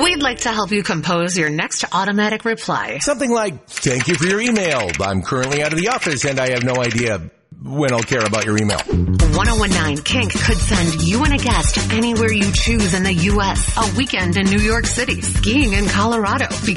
We'd like to help you compose your next automatic reply. Something like, thank you for your email. I'm currently out of the office and I have no idea when I'll care about your email. 1019 Kink could send you and a guest anywhere you choose in the U.S. A weekend in New York City, skiing in Colorado.